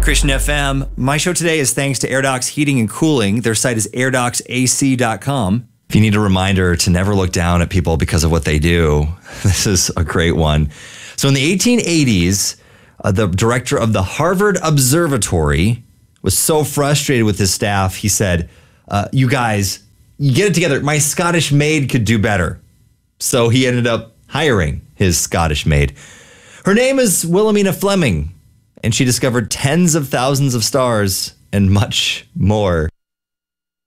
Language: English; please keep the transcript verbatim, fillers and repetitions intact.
Christian F M. My show today is thanks to AirDocs Heating and Cooling. Their site is air docs a c dot com. If you need a reminder to never look down at people because of what they do, this is a great one. So in the eighteen eighties, uh, the director of the Harvard Observatory was so frustrated with his staff, he said, uh, you guys, you get it together. My Scottish maid could do better. So he ended up hiring his Scottish maid. Her name is Wilhelmina Fleming, and she discovered tens of thousands of stars and much more.